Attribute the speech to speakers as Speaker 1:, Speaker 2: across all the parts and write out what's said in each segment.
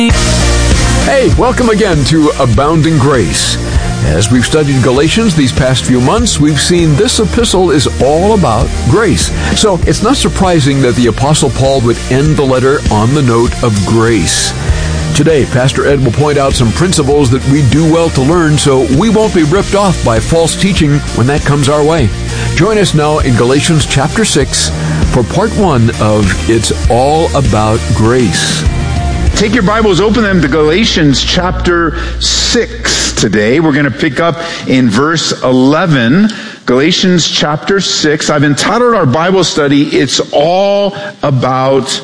Speaker 1: Hey, welcome again to Abounding Grace. As we've studied Galatians these past few months, we've seen this epistle is all about grace. So it's not surprising that the Apostle Paul would end the letter on the note of grace. Today, Pastor Ed will point out some principles that we do well to learn so we won't be ripped off by false teaching when that comes our way. Join us now in Galatians chapter 6 for part 1 of It's All About Grace.
Speaker 2: Take your Bibles, open them to Galatians chapter 6 today. We're going to pick up in verse 11. Galatians chapter 6. I've entitled our Bible study, It's All About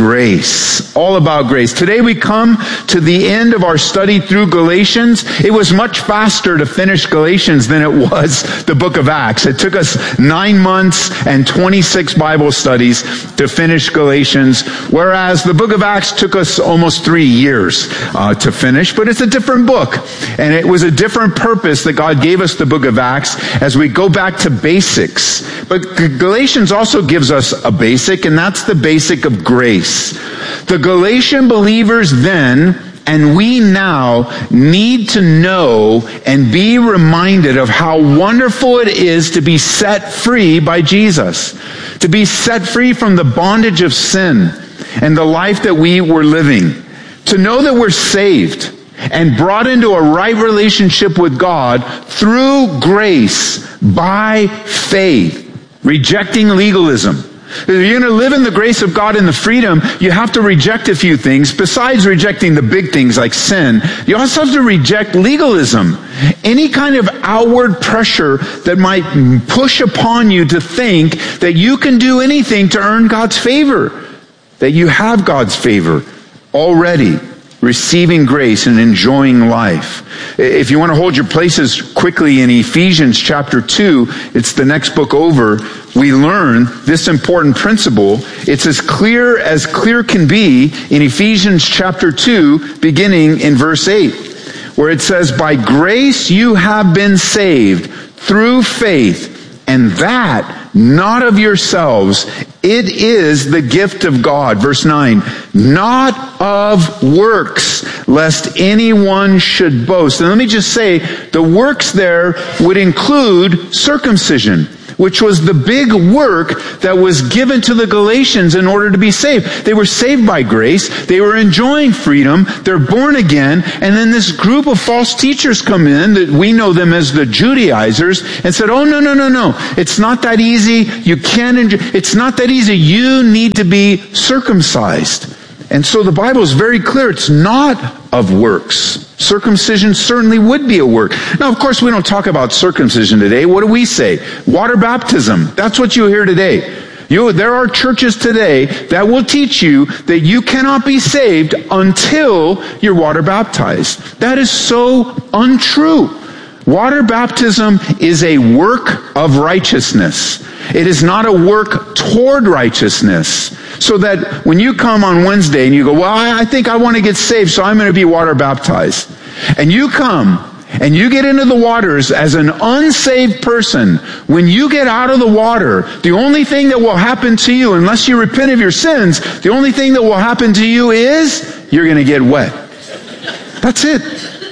Speaker 2: Grace. All about grace. Today we come to the end of our study through Galatians. It was much faster to finish Galatians than it was the book of Acts. It took us 9 months and 26 Bible studies to finish Galatians, whereas the book of Acts took us almost 3 years to finish, but it's a different book. And it was a different purpose that God gave us the book of Acts as we go back to basics. But Galatians also gives us a basic, and that's the basic of grace. The Galatian believers then, and we now, need to know and be reminded of how wonderful it is to be set free by Jesus. To be set free from the bondage of sin and the life that we were living. To know that we're saved and brought into a right relationship with God through grace by faith, rejecting legalism. If you're going to live in the grace of God and the freedom, you have to reject a few things. Besides rejecting the big things like sin, you also have to reject legalism. Any kind of outward pressure that might push upon you to think that you can do anything to earn God's favor. That you have God's favor already, receiving grace and enjoying life. If you want to hold your places quickly in Ephesians chapter 2, it's the next book over, we learn this important principle. It's as clear can be in Ephesians chapter 2, beginning in verse 8, where it says, "By grace you have been saved through faith, and that not of yourselves. It is the gift of God." Verse 9, "Not of works, lest anyone should boast." And let me just say, the works there would include circumcision, which was the big work that was given to the Galatians in order to be saved. They were saved by grace. They were enjoying freedom. They're born again. And then this group of false teachers come in, that we know them as the Judaizers, and said, "Oh, no. It's not that easy. You can't enjoy. It's not that easy. You need to be circumcised." And so the Bible is very clear. It's not of works. Circumcision certainly would be a work. Now, of course, we don't talk about circumcision today. What do we say? Water baptism. That's what you hear today. There are churches today that will teach you that you cannot be saved until you're water baptized. That is so untrue. Water baptism is a work of righteousness. It is not a work toward righteousness. So that when you come on Wednesday and you go, "Well, I think I want to get saved, so I'm going to be water baptized." And you come and you get into the waters as an unsaved person. When you get out of the water, the only thing that will happen to you, unless you repent of your sins, the only thing that will happen to you is you're going to get wet. That's it.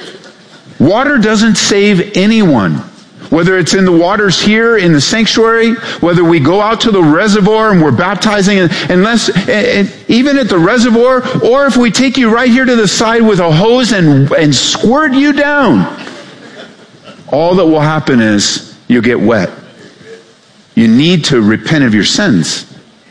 Speaker 2: Water doesn't save anyone. Whether it's in the waters here in the sanctuary, whether we go out to the reservoir and we're baptizing, even at the reservoir, or if we take you right here to the side with a hose and squirt you down, all that will happen is you'll get wet. You need to repent of your sins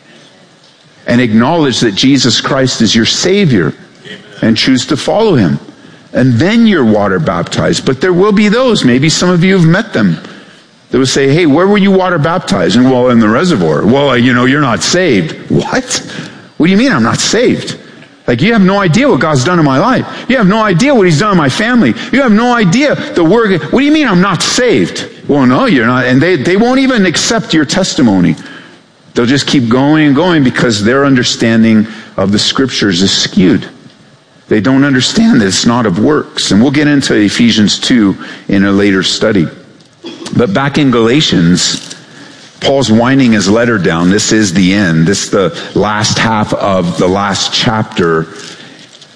Speaker 2: and acknowledge that Jesus Christ is your Savior and choose to follow Him. And then you're water baptized. But there will be those, maybe some of you have met them, that will say, "Hey, where were you water baptized?" And, "Well, in the reservoir." "Well, you're not saved." "What? What do you mean I'm not saved?" Like, you have no idea what God's done in my life. You have no idea what He's done in my family. You have no idea the work. What do you mean I'm not saved? "Well, no, you're not." And they won't even accept your testimony. They'll just keep going and going because their understanding of the Scriptures is skewed. They don't understand that it's not of works. And we'll get into Ephesians 2 in a later study. But back in Galatians, Paul's winding his letter down. This is the end. This is the last half of the last chapter.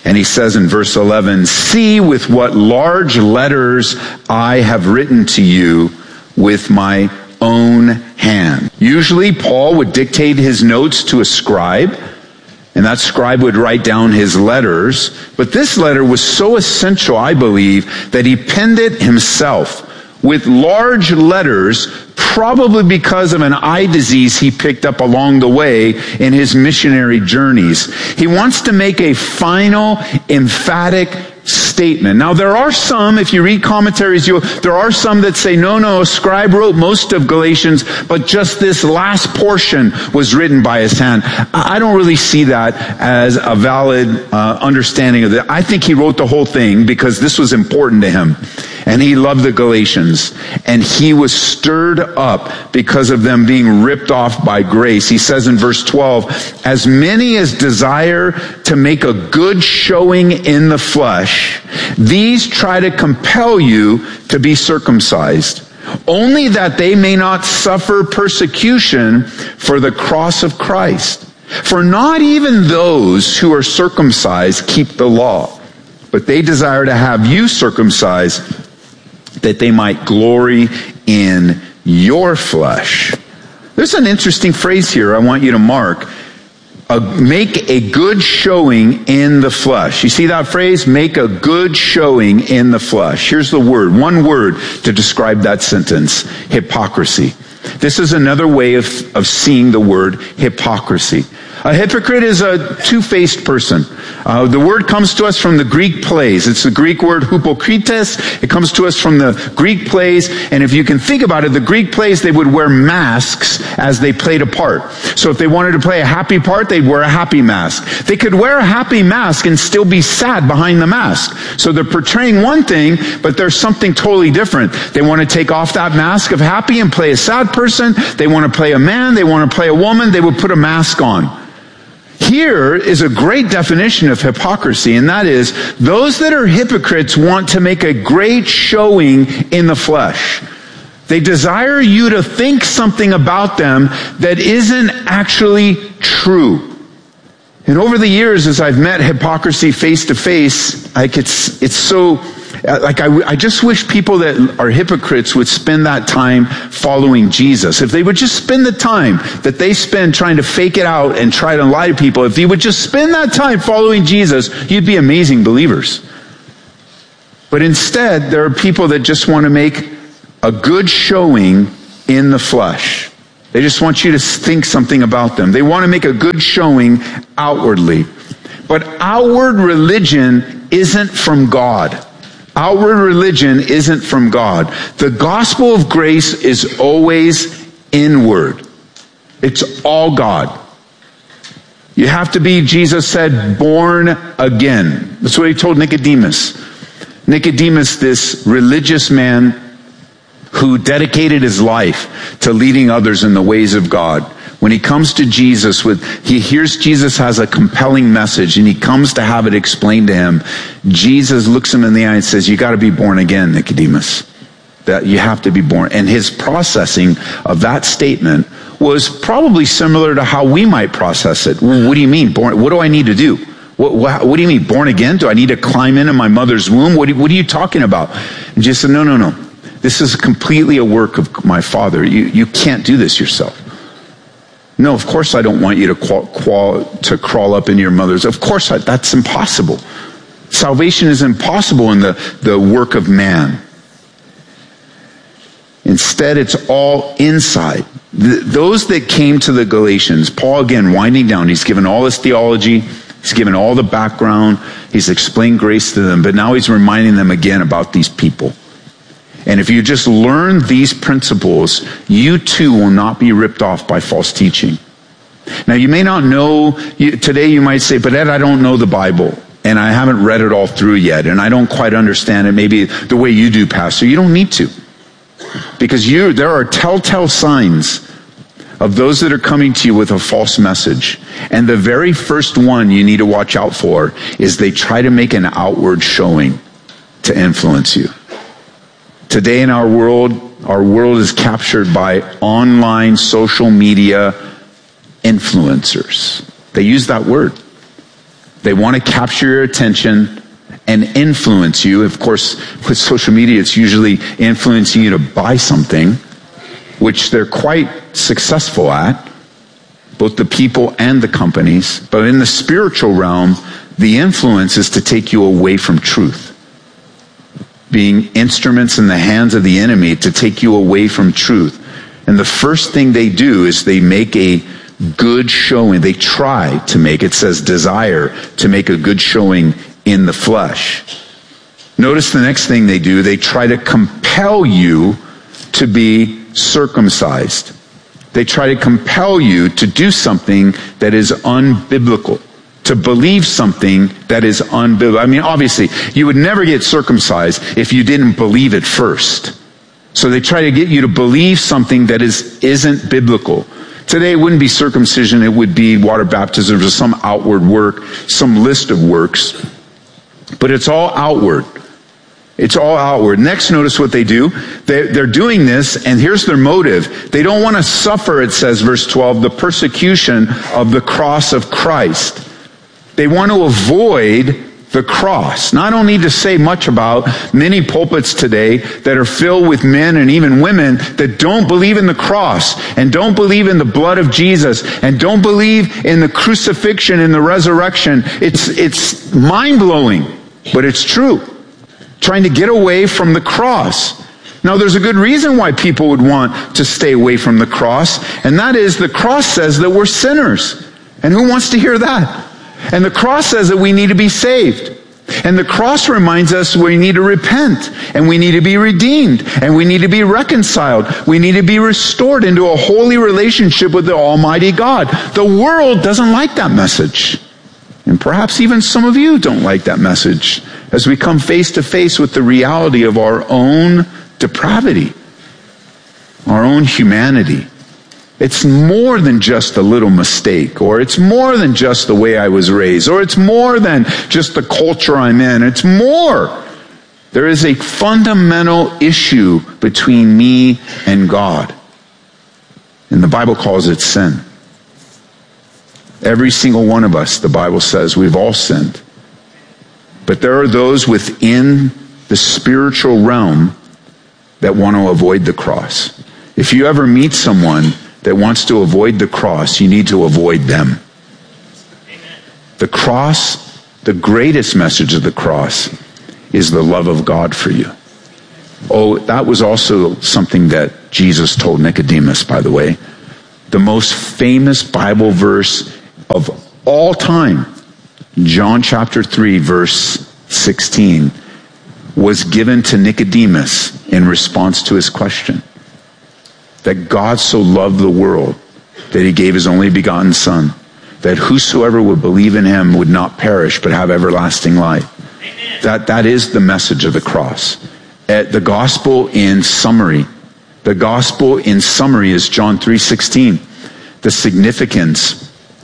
Speaker 2: And he says in verse 11, "See with what large letters I have written to you with my own hand." Usually Paul would dictate his notes to a scribe, and that scribe would write down his letters. But this letter was so essential, I believe, that he penned it himself with large letters, probably because of an eye disease he picked up along the way in his missionary journeys. He wants to make a final, emphatic statement. Now there are some, if you read commentaries, there are some that say, no, a scribe wrote most of Galatians, but just this last portion was written by his hand. I don't really see that as a valid understanding of it. I think he wrote the whole thing because this was important to him. And he loved the Galatians. And he was stirred up because of them being ripped off by grace. He says in verse 12, "As many as desire to make a good showing in the flesh, these try to compel you to be circumcised, only that they may not suffer persecution for the cross of Christ. For not even those who are circumcised keep the law, but they desire to have you circumcised, that they might glory in your flesh." There's an interesting phrase here I want you to mark. Make a good showing in the flesh. You see that phrase? Make a good showing in the flesh. Here's the word, one word to describe that sentence: hypocrisy. This is another way of seeing the word hypocrisy. A hypocrite is a two-faced person. The word comes to us from the Greek plays. It's the Greek word hypokrites. It comes to us from the Greek plays. And if you can think about it, the Greek plays, they would wear masks as they played a part. So if they wanted to play a happy part, they'd wear a happy mask. They could wear a happy mask and still be sad behind the mask. So they're portraying one thing, but there's something totally different. They want to take off that mask of happy and play a sad person. They want to play a man. They want to play a woman. They would put a mask on. Here is a great definition of hypocrisy, and that is, those that are hypocrites want to make a great showing in the flesh. They desire you to think something about them that isn't actually true. And over the years, as I've met hypocrisy face to face, it's so, I just wish people that are hypocrites would spend that time following Jesus. If they would just spend the time that they spend trying to fake it out and try to lie to people, if you would just spend that time following Jesus, you'd be amazing believers. But instead, there are people that just want to make a good showing in the flesh. They just want you to think something about them. They want to make a good showing outwardly. But outward religion isn't from God. Outward religion isn't from God. The gospel of grace is always inward. It's all God. You have to be, Jesus said, born again. That's what he told Nicodemus. Nicodemus, this religious man who dedicated his life to leading others in the ways of God. When he comes to Jesus he hears Jesus has a compelling message and he comes to have it explained to him. Jesus looks him in the eye and says, "You got to be born again, Nicodemus. That you have to be born." And his processing of that statement was probably similar to how we might process it. What do you mean born? What do I need to do? What do you mean born again? Do I need to climb into my mother's womb? What are you talking about? And Jesus said, no. This is completely a work of my Father. You can't do this yourself. No, of course I don't want you to crawl up in your mother's. Of course that's impossible. Salvation is impossible in the work of man. Instead, it's all inside. Those that came to the Galatians, Paul again winding down, he's given all his theology, he's given all the background, he's explained grace to them, but now he's reminding them again about these people. And if you just learn these principles, you too will not be ripped off by false teaching. Now you may not know, today you might say, "But Ed, I don't know the Bible, and I haven't read it all through yet, and I don't quite understand it maybe the way you do, Pastor." You don't need to. Because there are telltale signs of those that are coming to you with a false message. And the very first one you need to watch out for is they try to make an outward showing to influence you. Today in our world is captured by online social media influencers. They use that word. They want to capture your attention and influence you. Of course, with social media, it's usually influencing you to buy something, which they're quite successful at, both the people and the companies. But in the spiritual realm, the influence is to take you away from truth, being instruments in the hands of the enemy to take you away from truth. And the first thing they do is they make a good showing. They try to make, it says desire, to make a good showing in the flesh. Notice the next thing they do. They try to compel you to be circumcised. They try to compel you to do something that is unbiblical, to believe something that is unbiblical. I mean, obviously, you would never get circumcised if you didn't believe it first. So they try to get you to believe something that isn't biblical. Today, it wouldn't be circumcision, it would be water baptism or some outward work, some list of works. But it's all outward. It's all outward. Next, notice what they do. They're doing this, and here's their motive. They don't want to suffer, it says, verse 12, the persecution of the cross of Christ. They want to avoid the cross. Now, I don't need to say much about many pulpits today that are filled with men and even women that don't believe in the cross and don't believe in the blood of Jesus and don't believe in the crucifixion and the resurrection. It's mind-blowing, but it's true. Trying to get away from the cross. Now, there's a good reason why people would want to stay away from the cross, and that is the cross says that we're sinners. And who wants to hear that? And the cross says that we need to be saved. And the cross reminds us we need to repent, and we need to be redeemed, and we need to be reconciled. We need to be restored into a holy relationship with the Almighty God. The world doesn't like that message. And perhaps even some of you don't like that message as we come face to face with the reality of our own depravity, our own humanity. It's more than just a little mistake, or it's more than just the way I was raised, or it's more than just the culture I'm in. It's more. There is a fundamental issue between me and God. And the Bible calls it sin. Every single one of us, the Bible says, we've all sinned. But there are those within the spiritual realm that want to avoid the cross. If you ever meet someone that wants to avoid the cross, you need to avoid them. The cross, the greatest message of the cross, is the love of God for you. Oh, that was also something that Jesus told Nicodemus, by the way. The most famous Bible verse of all time, John chapter 3, verse 16, was given to Nicodemus in response to his question. That God so loved the world that he gave his only begotten Son, that whosoever would believe in him would not perish but have everlasting life. That is the message of the cross. The gospel in summary. The gospel in summary is John 3:16. The significance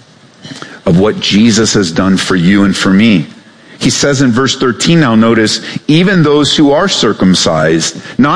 Speaker 2: of what Jesus has done for you and for me. He says in verse 13, now notice, even those who are circumcised,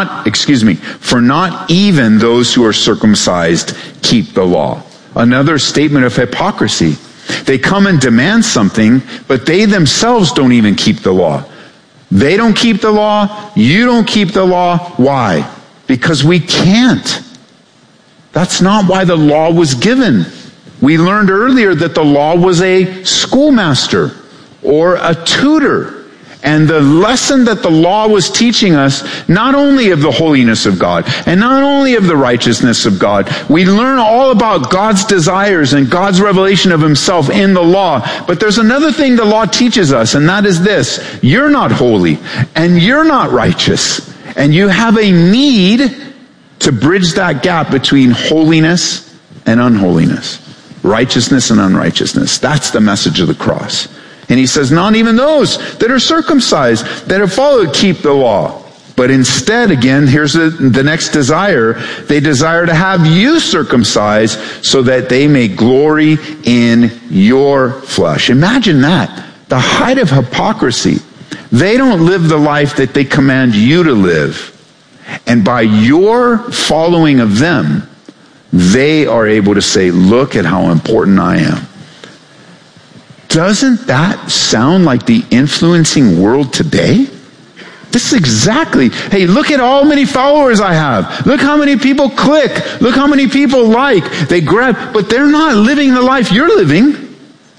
Speaker 2: for not even those who are circumcised keep the law. Another statement of hypocrisy. They come and demand something, but they themselves don't even keep the law. They don't keep the law, you don't keep the law. Why? Because we can't. That's not why the law was given. We learned earlier that the law was a schoolmaster or a tutor. And the lesson that the law was teaching us, not only of the holiness of God, and not only of the righteousness of God, we learn all about God's desires and God's revelation of himself in the law. But there's another thing the law teaches us, and that is this. You're not holy, and you're not righteous, and you have a need to bridge that gap between holiness and unholiness, righteousness and unrighteousness. That's the message of the cross. And he says, not even those that are circumcised, that have followed, keep the law. But instead, again, here's the next desire. They desire to have you circumcised so that they may glory in your flesh. Imagine that. The height of hypocrisy. They don't live the life that they command you to live. And by your following of them, they are able to say, look at how important I am. Doesn't that sound like the influencing world today? This is exactly, hey, look at how many followers I have. Look how many people click. Look how many people like. They grab, but they're not living the life you're living.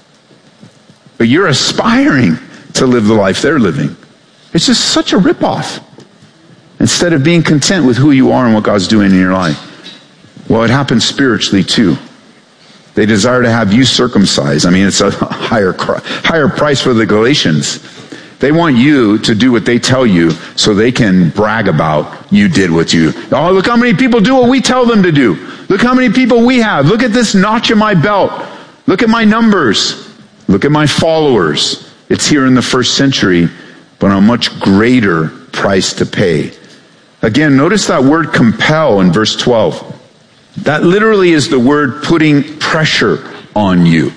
Speaker 2: But you're aspiring to live the life they're living. It's just such a ripoff. Instead of being content with who you are and what God's doing in your life. Well, it happens spiritually too. They desire to have you circumcised. I mean, it's a higher price for the Galatians. They want you to do what they tell you so they can brag about you did what you. Oh, look how many people do what we tell them to do. Look how many people we have. Look at this notch in my belt. Look at my numbers. Look at my followers. It's here in the first century, but a much greater price to pay. Again, notice that word compel in verse 12. That literally is the word putting pressure on you.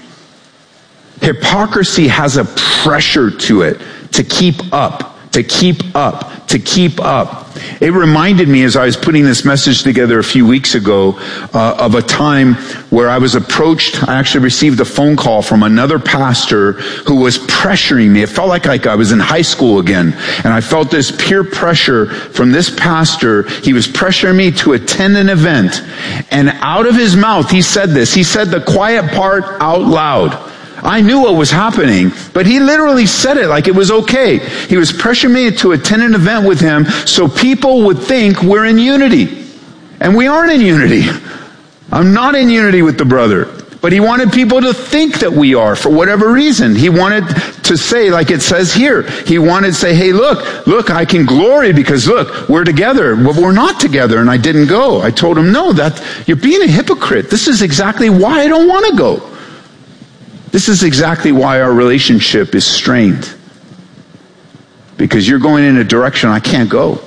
Speaker 2: Hypocrisy has a pressure to it to keep up, to keep up, to keep up. It reminded me as I was putting this message together a few weeks ago of a time where I was approached. I actually received a phone call from another pastor who was pressuring me. It felt like I was in high school again. And I felt this peer pressure from this pastor. He was pressuring me to attend an event. And out of his mouth, he said this. He said the quiet part out loud. I knew what was happening, but he literally said it like it was okay. He was pressuring me to attend an event with him so people would think we're in unity. And we aren't in unity. I'm not in unity with the brother. But he wanted people to think that we are for whatever reason. He wanted to say, like it says here, he wanted to say, hey, look, I can glory because look, we're together. Well, we're not together, and I didn't go. I told him, no, you're being a hypocrite. This is exactly why I don't want to go. This is exactly why our relationship is strained. Because you're going in a direction I can't go.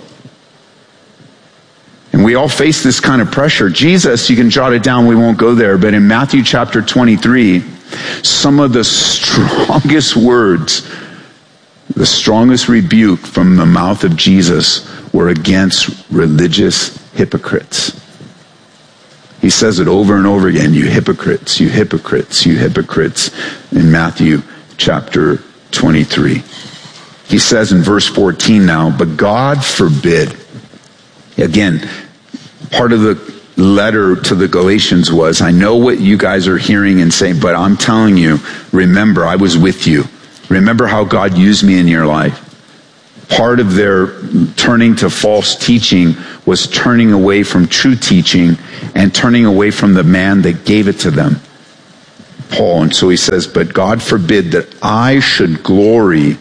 Speaker 2: And we all face this kind of pressure. Jesus, you can jot it down, we won't go there, but in Matthew chapter 23, some of the strongest words, the strongest rebuke from the mouth of Jesus were against religious hypocrites. He says it over and over again, you hypocrites, you hypocrites, you hypocrites, in Matthew chapter 23. He says in verse 14 now, but God forbid. Again, part of the letter to the Galatians was, I know what you guys are hearing and saying, but I'm telling you, remember, I was with you. Remember how God used me in your life. Part of their turning to false teaching was turning away from true teaching and turning away from the man that gave it to them, Paul. And so he says, but God forbid that I should glory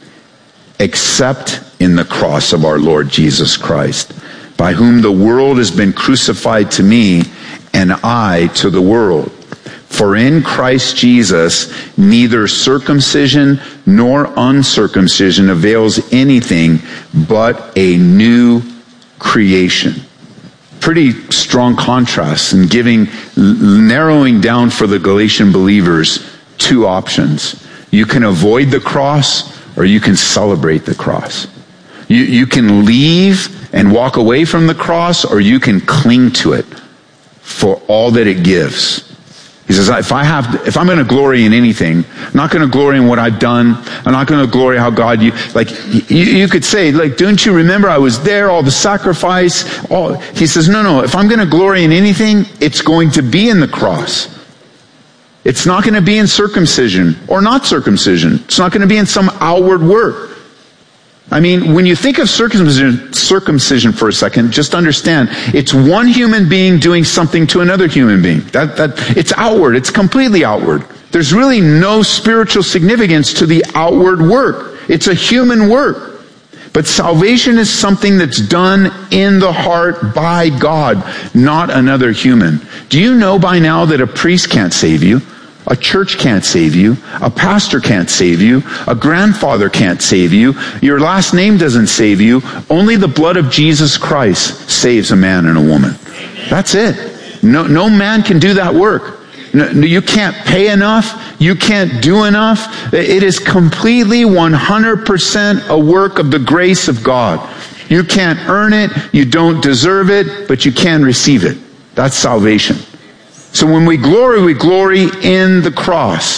Speaker 2: except in the cross of our Lord Jesus Christ, by whom the world has been crucified to me and I to the world. For in Christ Jesus, neither circumcision nor uncircumcision avails anything but a new creation. Pretty strong contrast in narrowing down for the Galatian believers two options. You can avoid the cross or you can celebrate the cross. You can leave and walk away from the cross or you can cling to it for all that it gives. He says, if I'm going to glory in anything, I'm not going to glory in what I've done. I'm not going to glory how God, you could say, don't you remember I was there, all the sacrifice, he says, no, if I'm going to glory in anything, it's going to be in the cross. It's not going to be in circumcision or not circumcision. It's not going to be in some outward work. I mean, when you think of circumcision for a second, just understand, it's one human being doing something to another human being. It's outward. It's completely outward. There's really no spiritual significance to the outward work. It's a human work. But salvation is something that's done in the heart by God, not another human. Do you know by now that a priest can't save you? A church can't save you. A pastor can't save you. A grandfather can't save you. Your last name doesn't save you. Only the blood of Jesus Christ saves a man and a woman. That's it. No man can do that work. No, you can't pay enough. You can't do enough. It is completely 100% a work of the grace of God. You can't earn it. You don't deserve it, but you can receive it. That's salvation. So when we glory in the cross.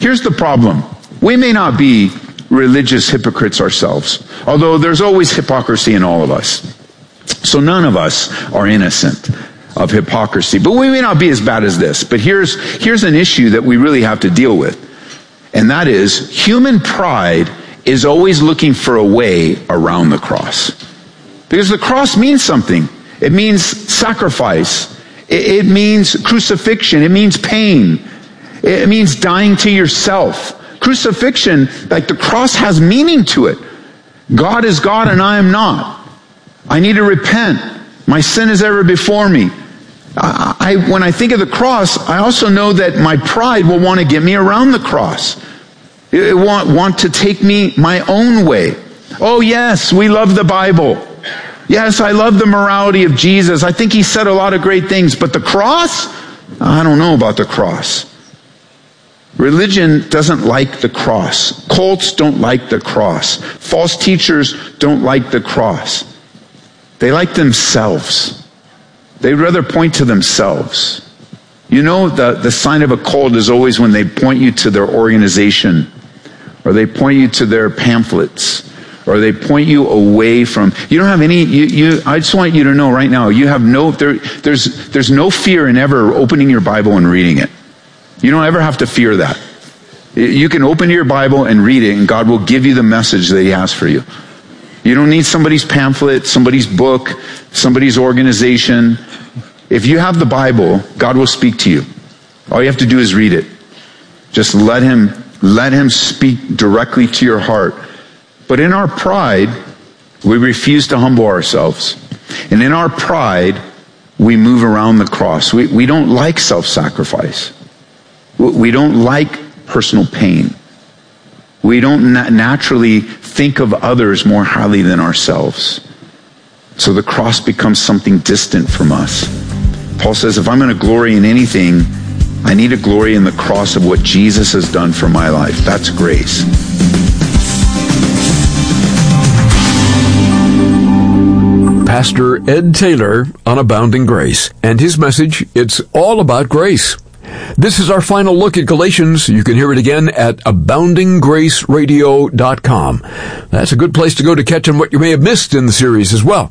Speaker 2: Here's the problem. We may not be religious hypocrites ourselves, although there's always hypocrisy in all of us. So none of us are innocent of hypocrisy. But we may not be as bad as this. But here's an issue that we really have to deal with. And that is, human pride is always looking for a way around the cross. Because the cross means something. It means sacrifice. It means crucifixion. It means pain. It means dying to yourself. Crucifixion, like the cross, has meaning to it. God is God and I am not. I need to repent. My sin is ever before me. When I think of the cross, I also know that my pride will want to get me around the cross. It want to take me my own way. Oh yes, we love the Bible. Yes, I love the morality of Jesus. I think he said a lot of great things. But the cross? I don't know about the cross. Religion doesn't like the cross. Cults don't like the cross. False teachers don't like the cross. They like themselves. They'd rather point to themselves. You know, the sign of a cult is always when they point you to their organization, or they point you to their pamphlets, or they point you away from. You don't have any. I just want you to know right now. You have no. There's no fear in ever opening your Bible and reading it. You don't ever have to fear that. You can open your Bible and read it, and God will give you the message that he has for you. You don't need somebody's pamphlet, somebody's book, somebody's organization. If you have the Bible, God will speak to you. All you have to do is read it. Just let him speak directly to your heart. But in our pride, we refuse to humble ourselves. And in our pride, we move around the cross. We don't like self-sacrifice. We don't like personal pain. We don't naturally think of others more highly than ourselves. So the cross becomes something distant from us. Paul says, if I'm going to glory in anything, I need to glory in the cross of what Jesus has done for my life. That's grace.
Speaker 1: Pastor Ed Taylor on Abounding Grace, and his message, it's all about grace. This is our final look at Galatians. You can hear it again at aboundinggraceradio.com. That's a good place to go to catch on what you may have missed in the series as well.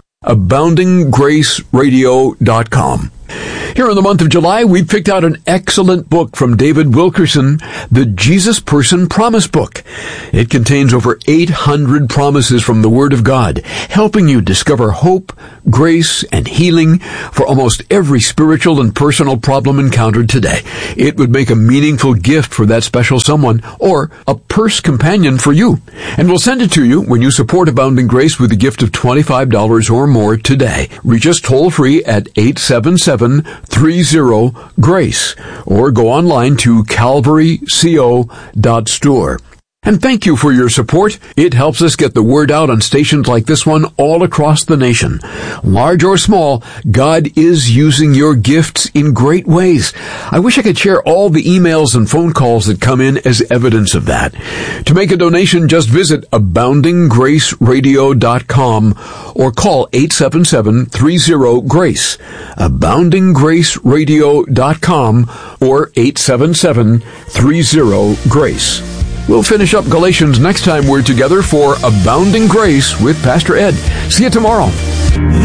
Speaker 1: aboundinggraceradio.com. Here in the month of July, we've picked out an excellent book from David Wilkerson, the Jesus Person Promise Book. It contains over 800 promises from the Word of God, helping you discover hope, grace, and healing for almost every spiritual and personal problem encountered today. It would make a meaningful gift for that special someone or a purse companion for you. And we'll send it to you when you support Abounding Grace with a gift of $25 or more today. Reach us toll-free at 877-30-GRACE or go online to calvaryco.store. And thank you for your support. It helps us get the word out on stations like this one all across the nation. Large or small, God is using your gifts in great ways. I wish I could share all the emails and phone calls that come in as evidence of that. To make a donation, just visit aboundinggraceradio.com or call 877-30-GRACE, aboundinggraceradio.com or 877-30-GRACE. We'll finish up Galatians next time we're together for Abounding Grace with Pastor Ed. See you tomorrow.